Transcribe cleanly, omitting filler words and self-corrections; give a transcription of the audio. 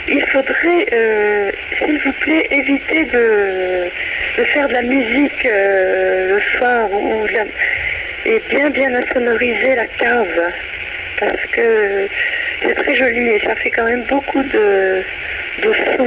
il faudrait, s'il vous plaît, éviter de faire de la musique le soir et bien insonoriser la cave. Parce que c'est très joli et ça fait quand même beaucoup de son.